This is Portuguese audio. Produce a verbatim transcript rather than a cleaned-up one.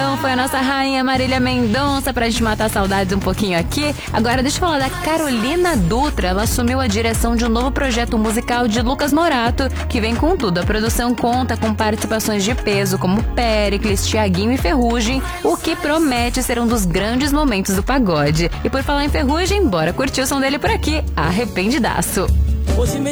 Então foi a nossa rainha Marília Mendonça pra gente matar saudades um pouquinho aqui. Agora deixa eu falar da Carolina Dutra. Ela assumiu a direção de um novo projeto musical de Lucas Morato, que vem com tudo. A produção conta com participações de peso como Péricles, Thiaguinho e Ferrugem, o que promete ser um dos grandes momentos do pagode. E por falar em Ferrugem, bora curtir o som dele por aqui, Arrependidaço.